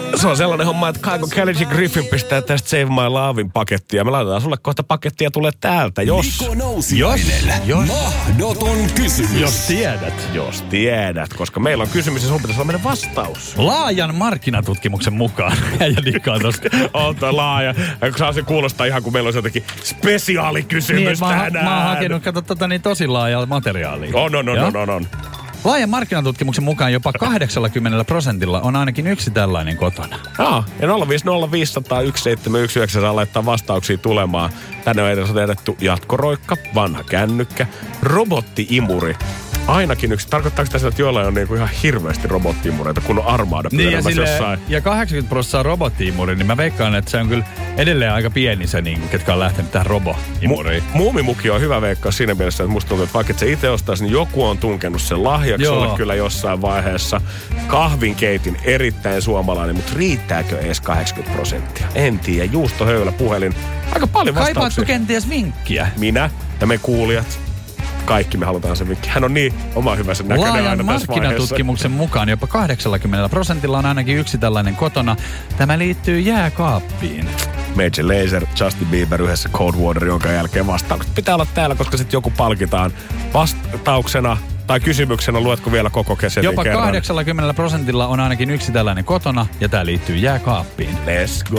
Se on sellainen homma, että Kaiko Kelly Griffin pistää tästä Save My Lovein pakettia. Me laitetaan sulle kohta pakettia tulee täältä, jos... Mahdoton kysymys. Jos tiedät, koska meillä on kysymys ja sun pitäisi olla meidän vastaus. Laajan markkinatutkimuksen mukaan. Ja dikkaan tosta. Ota laaja. Se kuulostaa ihan kuin meillä olisi jotenkin spesiaalikysymys tänään. Mä oon hakenut, kato tosi laajaa materiaalia. On. Laajan markkinatutkimuksen mukaan jopa 80% on ainakin yksi tällainen kotona. Ja 050501719 saa laittaa vastauksia tulemaan. Tänne on edes otettu jatkoroikka, vanha kännykkä, robotti-imuri. Ainakin yksi. Tarkoittaako sitä, että jollain on niinku ihan hirveästi robotti-imureita, kun on armaada pyörimässä jossain? Ja 80% robotti-imuri, niin mä veikkaan, että se on kyllä edelleen aika pieni se, niin, ketkä on lähtenyt tähän robo-imuriin. Muumimuki on hyvä veikkaa siinä mielessä, että musta tuntuu, että vaikka et se itse ostaisi, niin joku on tunkenut sen lahjaksi sulle kyllä jossain vaiheessa. Kahvinkeitin erittäin suomalainen, mutta riittääkö edes 80%? En tiedä. Juustohöylä, puhelin. Aika paljon vastauksia. Kaipaatko kenties vinkkiä? Minä ja me kuulijat. Kaikki me halutaan sen vinkki. Hän on niin oma hyvänsä näköinen aina tässä vaiheessa. Laajan markkinatutkimuksen mukaan jopa 80% on ainakin yksi tällainen kotona. Tämä liittyy jääkaappiin. Major Lazer, Justin Bieber yhdessä Cold Water, jonka jälkeen vastaukset pitää olla täällä, koska sitten joku palkitaan vastauksena tai kysymyksenä. Luetko vielä koko kesetin jopa kerran? Jopa 80% on ainakin yksi tällainen kotona ja tämä liittyy jääkaappiin. Let's go.